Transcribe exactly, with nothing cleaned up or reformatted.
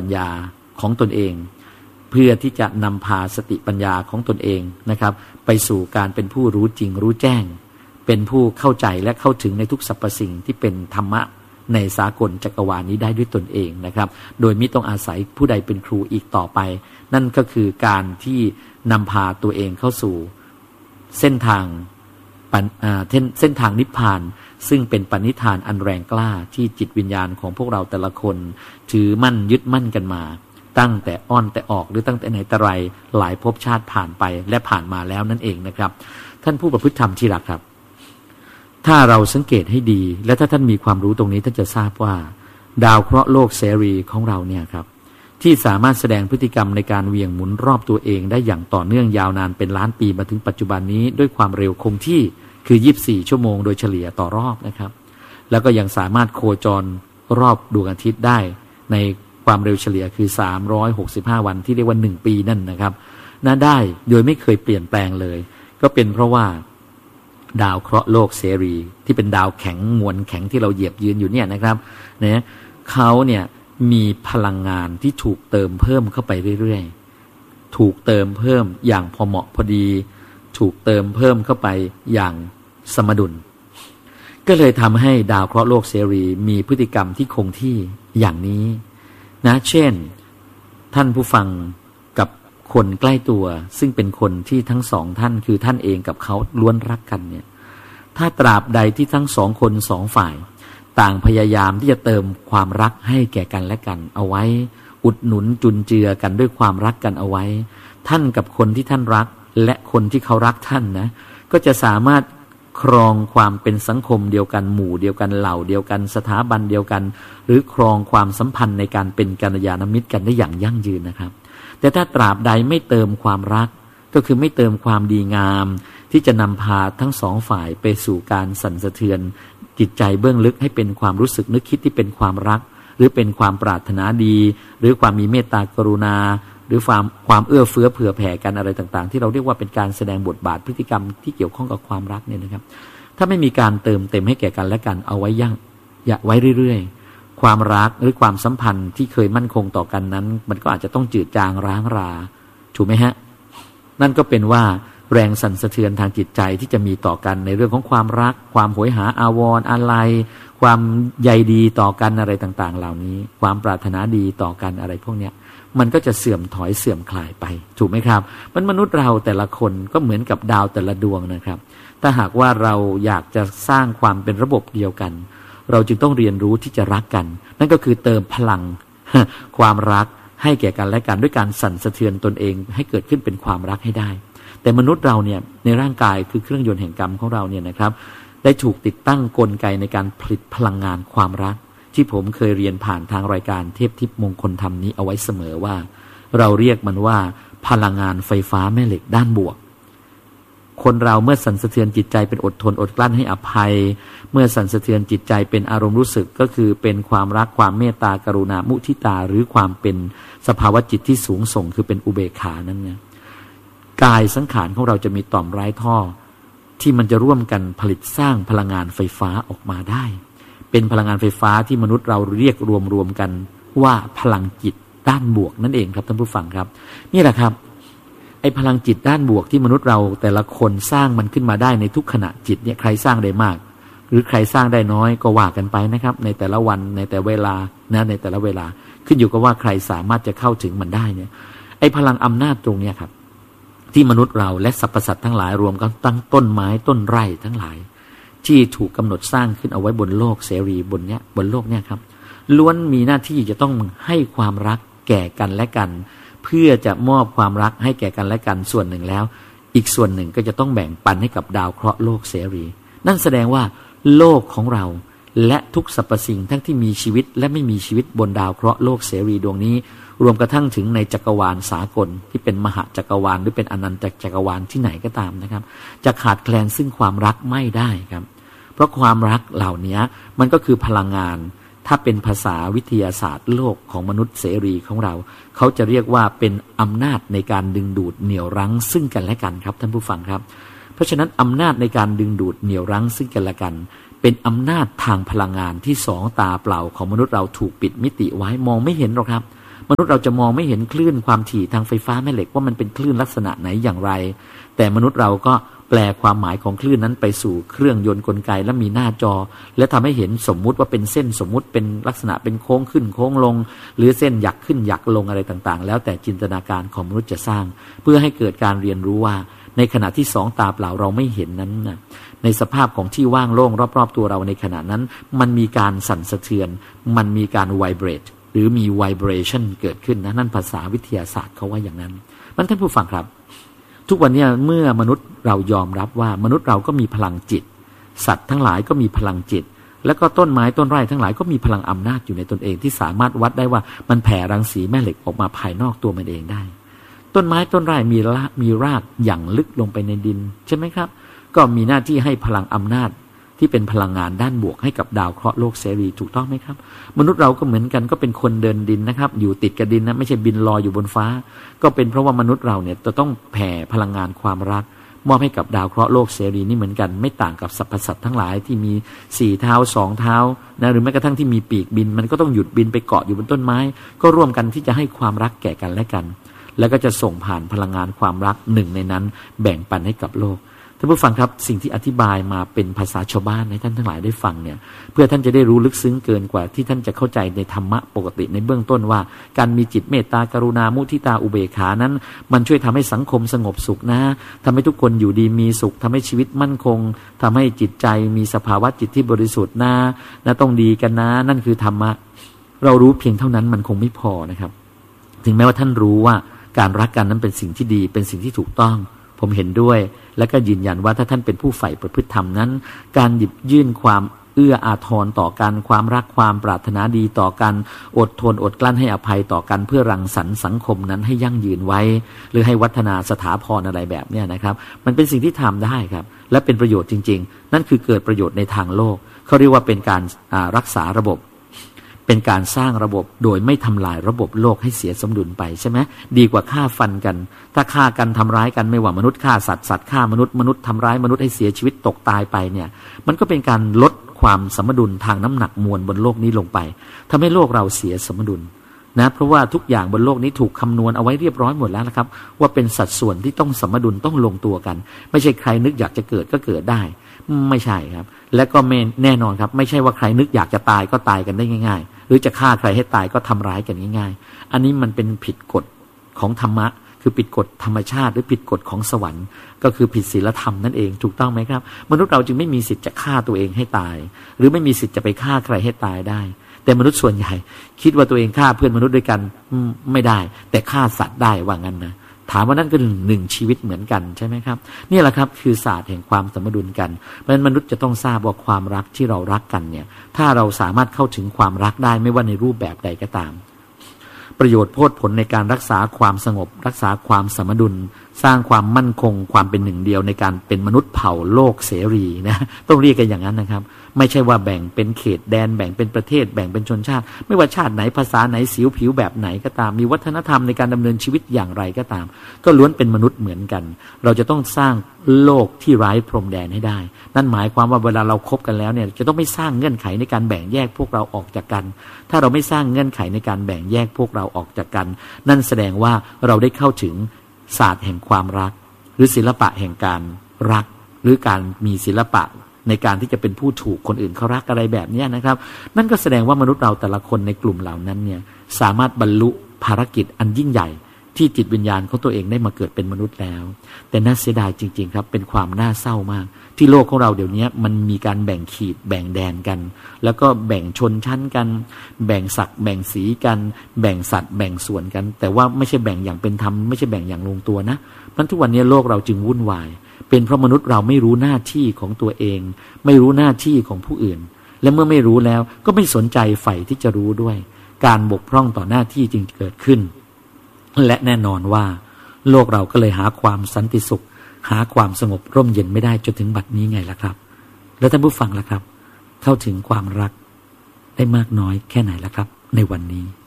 ญญาของตนเองเพื่อที่จะนำพาสติปัญญาของตนเองนะครับไปสู่การเป็นผู้รู้จริงรู้แจ้งเป็นผู้เข้าใจและเข้าถึงในทุกสรรพสิ่งที่เป็นธรรมะในสากลจักรวาลนี้ได้ด้วยตนเองนะครับโดยไม่ต้องอาศัยผู้ใดเป็นครูอีกต่อไปนั่นก็คือการที่นำพาตัวเองเข้าสู่เส้นทางเส้นทางนิพพานซึ่งเป็นปณิธานอันแรงกล้าที่จิตวิญญาณของพวกเราแต่ละคนถือมั่นยึดมั่นกันมาตั้งแต่อ้อนแต่ออกหรือตั้งแต่ไหนแต่ไรหลายภพชาติผ่านไปและผ่านมาแล้วนั่นเองนะครับท่านผู้ประพฤติธรรมที่รักครับถ้าเราสังเกตให้ดีและถ้าท่านมีความรู้ตรงนี้ท่านจะทราบว่าดาวเคราะห์โลกเสรีของเราเนี่ยครับที่สามารถแสดงพฤติกรรมในการเหวี่ยงหมุนรอบตัวเองได้อย่างต่อเนื่องยาวนานเป็นล้านปีมาถึงปัจจุบันนี้ด้วยความเร็วคงที่คือยี่สิบสี่ชั่วโมงโดยเฉลี่ยต่อรอบนะครับแล้วก็ยังสามารถโคจรรอบดวงอาทิตย์ได้ในความเร็วเฉลี่ยคือสามร้อยหกสิบห้าวันที่เรียกว่าหนึ่งปีนั่นนะครับน่าได้โดยไม่เคยเปลี่ยนแปลงเลยก็เป็นเพราะว่าดาวเคราะห์โลกเสรีที่เป็นดาวแข็งมวลแข็งที่เราเหยียบยืนอยู่เนี่ยนะครับเนี่ยเขาเนี่ยมีพลังงานที่ถูกเติมเพิ่มเข้าไปเรื่อยๆถูกเติมเพิ่มอย่างพอเหมาะพอดีถูกเติมเพิ่มเข้าไปอย่างสมดุลก็เลยทำให้ดาวเคราะห์โลกเสรีมีพฤติกรรมที่คงที่อย่างนี้นะเช่นท่านผู้ฟังกับคนใกล้ตัวซึ่งเป็นคนที่ทั้งสองท่านคือท่านเองกับเขาล้วนรักกันเนี่ยถ้าตราบใดที่ทั้งสองคนสองฝ่ายต่างพยายามที่จะเติมความรักให้แก่กันและกันเอาไว้อุดหนุนจุนเจือกันด้วยความรักกันเอาไว้ท่านกับคนที่ท่านรักและคนที่เขารักท่านนะก็จะสามารถครองความเป็นสังคมเดียวกันหมู่เดียวกันเหล่าเดียวกันสถาบันเดียวกันหรือครองความสัมพันธ์ในการเป็นกัลยาณมิตรกันได้อย่างยั่งยืนนะครับแต่ถ้าตราบใดไม่เติมความรักก็คือไม่เติมความดีงามที่จะนำพาทั้งสองฝ่ายไปสู่การสั่นสะเทือนจิตใจเบื้องลึกให้เป็นความรู้สึกนึกคิดที่เป็นความรักหรือเป็นความปรารถนาดีหรือความมีเมตตากรุณาหรือความความเอื้อเฟื้อเผื่อแผ่กันอะไรต่างๆที่เราเรียกว่าเป็นการแสดงบทบาทพฤติกรรมที่เกี่ยวข้องกับความรักเนี่ยนะครับถ้าไม่มีการเติมเต็มให้แก่กันและกันเอาไว้ยั่งอย่าไว้เรื่อยๆความรักหรือความสัมพันธ์ที่เคยมั่นคงต่อกันนั้นมันก็อาจจะต้องจืดจางร้างราถูกไหมฮะนั่นก็เป็นว่าแรงสั่นสะเทือนทางจิตใจที่จะมีต่อกันในเรื่องของความรักความโหยหาอาวรณ์อะไรความใยดีต่อกันอะไรต่างๆเหล่านี้ความปรารถนาดีต่อกันอะไรพวกเนี้ยมันก็จะเสื่อมถอยเสื่อมคลายไปถูกไหมครับมันมนุษย์เราแต่ละคนก็เหมือนกับดาวแต่ละดวงนะครับถ้าหากว่าเราอยากจะสร้างความเป็นระบบเดียวกันเราจึงต้องเรียนรู้ที่จะรักกันนั่นก็คือเติมพลังความรักให้แก่กันและกันด้วยการสั่นสะเทือนตนเองให้เกิดขึ้นเป็นความรักให้ได้แต่มนุษย์เราเนี่ยในร่างกายคือเครื่องยนต์แห่งกรรมของเราเนี่ยนะครับได้ถูกติดตั้งกลไกในการผลิตพลังงานความรักที่ผมเคยเรียนผ่านทางรายการเทพทิพย์มงคลธรรมนี้เอาไว้เสมอว่าเราเรียกมันว่าพลังงานไฟฟ้าแม่เหล็กด้านบวกคนเราเมื่อสั่นสะเทือนจิตใจเป็นอดทนอดกลั้นให้อภัยเมื่อสั่นสะเทือนจิตใจเป็นอารมณ์รู้สึกก็คือเป็นความรักความเมตตากรุณามุทิตาหรือความเป็นสภาวะจิตที่สูงส่งคือเป็นอุเบกขานั้นเนี่ยกายสังขารของเราจะมีต่อมไร้ท่อที่มันจะร่วมกันผลิตสร้างพลังงานไฟฟ้าออกมาได้เป็นพลังงานไฟฟ้าที่มนุษย์เราเรียกรวมๆกันว่าพลังจิตด้านบวกนั่นเองครับท่านผู้ฟังครับนี่แหละครับไอ้พลังจิตด้านบวกที่มนุษย์เราแต่ละคนสร้างมันขึ้นมาได้ในทุกขณะจิตเนี่ยใครสร้างได้มากหรือใครสร้างได้น้อยก็ว่ากันไปนะครับในแต่ละวันในแต่เวลานะในแต่ละเวลาขึ้นอยู่กับว่าใครสามารถจะเข้าถึงมันได้เนี่ยไอ้พลังอำนาจตรงเนี้ยครับที่มนุษย์เราและสรรพสัตว์ทั้งหลายรวมกันตั้งต้นไม้ต้นไร่ทั้งหลายที่ถูกกำหนดสร้างขึ้นเอาไว้บนโลกเสรีบนเนี้ยบนโลกเนี้ยครับล้วนมีหน้าที่จะต้องให้ความรักแก่กันและกันเพื่อจะมอบความรักให้แก่กันและกันส่วนหนึ่งแล้วอีกส่วนหนึ่งก็จะต้องแบ่งปันให้กับดาวเคราะห์โลกเสรีนั่นแสดงว่าโลกของเราและทุกสรรพสิ่งทั้งที่มีชีวิตและไม่มีชีวิตบนดาวเคราะห์โลกเสรีดวงนี้รวมกระทั่งถึงในจักรวาลสากลที่เป็นมหาจักรวาลหรือเป็นอนันตจักรวาลที่ไหนก็ตามนะครับจะขาดแคลนซึ่งความรักไม่ได้ครับเพราะความรักเหล่านี้มันก็คือพลังงานถ้าเป็นภาษาวิทยาศาสตร์โลกของมนุษย์เสรีของเราเขาจะเรียกว่าเป็นอำนาจในการดึงดูดเหนี่ยวรั้งซึ่งกันและกันครับท่านผู้ฟังครับเพราะฉะนั้นอำนาจในการดึงดูดเหนี่ยวรั้งซึ่งกันและกันเป็นอำนาจทางพลังงานที่สองตาเปล่าของมนุษย์เราถูกปิดมิติไว้มองไม่เห็นหรอกครับมนุษย์เราจะมองไม่เห็นคลื่นความถี่ทางไฟฟ้าแม่เหล็กว่ามันเป็นคลื่นลักษณะไหนอย่างไรแต่มนุษย์เราก็แปลความหมายของคลื่นนั้นไปสู่เครื่องยนต์กลไกและมีหน้าจอและทำให้เห็นสมมุติว่าเป็นเส้นสมมุติเป็นลักษณะเป็นโค้งขึ้นโค้งลงหรือเส้นหยักขึ้นหยักลงอะไรต่างๆแล้วแต่จินตนาการของมนุษย์จะสร้างเพื่อให้เกิดการเรียนรู้ว่าในขณะที่สองตาเปล่าเราไม่เห็นนั้นนะในสภาพของที่ว่างโล่งรอบๆตัวเราในขณะนั้นมันมีการสั่นสะเทือนมันมีการไวเบรตหรือมีไวเบรชั่นเกิดขึ้นนะนั่นภาษาวิทยาศาสตร์เขาว่าอย่างนั้นมันท่านผู้ฟังครับทุกวันนี้เมื่อมนุษย์เรายอมรับว่ามนุษย์เราก็มีพลังจิตสัตว์ทั้งหลายก็มีพลังจิตแล้วก็ต้นไม้ต้นไร่ทั้งหลายก็มีพลังอำนาจอยู่ในตนเองที่สามารถวัดได้ว่ามันแผ่รังสีแม่เหล็กออกมาภายนอกตัวมันเองได้ต้นไม้ต้นไร่มีรากมีรากอย่างลึกลงไปในดินใช่ไหมครับก็มีหน้าที่ให้พลังอำนาจที่เป็นพลังงานด้านบวกให้กับดาวเคราะห์โลกเสรีถูกต้องไหมครับมนุษย์เราก็เหมือนกันก็เป็นคนเดินดินนะครับอยู่ติดกับดินนะไม่ใช่บินลอยอยู่บนฟ้าก็เป็นเพราะว่ามนุษย์เราเนี่ยจะต้องแผ่พลังงานความรักมอบให้กับดาวเคราะห์โลกเสรีนี่เหมือนกันไม่ต่างกับสรรพสัตว์ทั้งหลายที่มีสี่เท้าสองเท้านะหรือแม้กระทั่งที่มีปีกบินมันก็ต้องหยุดบินไปเกาะอยู่บนต้นไม้ก็ร่วมกันที่จะให้ความรักแก่กันและกันแล้วก็จะส่งผ่านพลังงานความรักหนึ่งในนั้นแบ่งปันให้กับโลกท่านผู้ฟังครับสิ่งที่อธิบายมาเป็นภาษาชาวบ้านให้ท่านทั้งหลายได้ฟังเนี่ยเพื่อท่านจะได้รู้ลึกซึ้งเกินกว่าที่ท่านจะเข้าใจในธรรมะปกติในเบื้องต้นว่าการมีจิตเมตตากรุณามุทิตาอุเบกขานั้นมันช่วยทำให้สังคมสงบสุขนะทำให้ทุกคนอยู่ดีมีสุขทำให้ชีวิตมั่นคงทำให้จิตใจมีสภาวะจิตที่บริสุทธิ์นะนะต้องดีกันนะนั่นคือธรรมะเรารู้เพียงเท่านั้นมันคงไม่พอนะครับถึงแม้ว่าท่านรู้ว่าการรักกันนั้นเป็นสิ่งที่ดีเป็นสิ่งที่ถูกต้องผมเห็นด้วยและก็ยืนยันว่าถ้าท่านเป็นผู้ใฝ่ประพฤติธรรมนั้นการหยิบยื่นความเอื้ออาทรต่อกันความรักความปรารถนาดีต่อกันอดทนอดกลั้นให้อภัยต่อกันเพื่อรังสรรค์สังคมนั้นให้ยั่งยืนไว้หรือให้วัฒนาสถาพรอะไรแบบนี้นะครับมันเป็นสิ่งที่ทำได้ครับและเป็นประโยชน์จริงๆนั่นคือเกิดประโยชน์ในทางโลกเขาเรียกว่าเป็นการรักษาระบบเป็นการสร้างระบบโดยไม่ทำลายระบบโลกให้เสียสมดุลไปใช่ไหมดีกว่าฆ่าฟันกันถ้าฆ่ากันทำร้ายกันไม่ว่ามนุษย์ฆ่าสัตว์สัตว์ฆ่ามนุษย์มนุษย์ทำร้ายมนุษย์ให้เสียชีวิตตกตายไปเนี่ยมันก็เป็นการลดความสมดุลทางน้ำหนักมวลบนโลกนี้ลงไปทำให้โลกเราเสียสมดุลนะเพราะว่าทุกอย่างบนโลกนี้ถูกคำนวณเอาไว้เรียบร้อยหมดแล้วนะครับว่าเป็นสัดส่วนที่ต้องสมดุลต้องลงตัวกันไม่ใช่ใครนึกอยากจะเกิดก็เกิดได้ไม่ใช่ครับและก็แน่นอนครับไม่ใช่ว่าใครนึกอยากจะตายก็ตายกันได้ง่ายๆหรือจะฆ่าใครให้ตายก็ทำร้ายกันง่ายๆอันนี้มันเป็นผิดกฎของธรรมะคือผิดกฎธรรมชาติหรือผิดกฎของสวรรค์ก็คือผิดศีลธรรมนั่นเองถูกต้องไหมครับมนุษย์เราจึงไม่มีสิทธิ์จะฆ่าตัวเองให้ตายหรือไม่มีสิทธิ์จะไปฆ่าใครให้ตายได้แต่มนุษย์ส่วนใหญ่คิดว่าตัวเองฆ่าเพื่อนมนุษย์ด้วยกันไม่ได้แต่ฆ่าสัตว์ได้ว่างั้นนะถามว่านั่นก็หนึ่งชีวิตเหมือนกันใช่ไหมครับนี่แหละครับคือศาสตร์แห่งความสมดุลกันเพราะฉะนั้นมนุษย์จะต้องทราบว่าความรักที่เรารักกันเนี่ยถ้าเราสามารถเข้าถึงความรักได้ไม่ว่าในรูปแบบใดก็ตามประโยชน์โพดผลในการรักษาความสงบรักษาความสมดุลสร้างความมั่นคงความเป็นหนึ่งเดียวในการเป็นมนุษย์เผ่าโลกเสรีนะต้องเรียกกันอย่างนั้นนะครับไม่ใช่ว่าแบ่งเป็นเขตแดนแบ่งเป็นประเทศแบ่งเป็นชนชาติไม่ว่าชาติไหนภาษาไหนสีผิวแบบไหนก็ตามมีวัฒนธรรมในการดำเนินชีวิตอย่างไรก็ตามก็ล้วนเป็นมนุษย์เหมือนกันเราจะต้องสร้างโลกที่ไร้พรมแดนให้ได้นั่นหมายความว่าเวลาเราคบกันแล้วเนี่ยจะต้องไม่สร้างเงื่อนไขในการแบ่งแยกพวกเราออกจากกันถ้าเราไม่สร้างเงื่อนไขในการแบ่งแยกพวกเราออกจากกันนั่นแสดงว่าเราได้เข้าถึงศาสตร์แห่งความรักหรือศิลปะแห่งการรักหรือการมีศิลปะในการที่จะเป็นผู้ถูกคนอื่นเขารักอะไรแบบนี้นะครับนั่นก็แสดงว่ามนุษย์เราแต่ละคนในกลุ่มเหล่านั้นเนี่ยสามารถบรรลุภารกิจอันยิ่งใหญ่ที่จิตวิญญาณของตัวเองได้มาเกิดเป็นมนุษย์แล้วแต่น่าเสียดายจริงๆครับเป็นความน่าเศร้ามากที่โลกของเราเดี๋ยวนี้มันมีการแบ่งขีดแบ่งแดนกันแล้วก็แบ่งชนชั้นกันแบ่งศักดิ์แบ่งสีกันแบ่งสัตว์แบ่งส่วนกันแต่ว่าไม่ใช่แบ่งอย่างเป็นธรรมไม่ใช่แบ่งอย่างลงตัวนะเพราะทุกวันนี้โลกเราจึงวุ่นวายเป็นเพราะมนุษย์เราไม่รู้หน้าที่ของตัวเองไม่รู้หน้าที่ของผู้อื่นและเมื่อไม่รู้แล้วก็ไม่สนใจใฝ่ที่จะรู้ด้วยการบกพร่องต่อหน้าที่จึงเกิดขึ้นและแน่นอนว่าโลกเราก็เลยหาความสันติสุขหาความสงบร่มเย็นไม่ได้จนถึงบัดนี้ไงล่ะครับแล้วท่านผู้ฟังล่ะครับเข้าถึงความรักได้มากน้อยแค่ไหนล่ะครับในวันนี้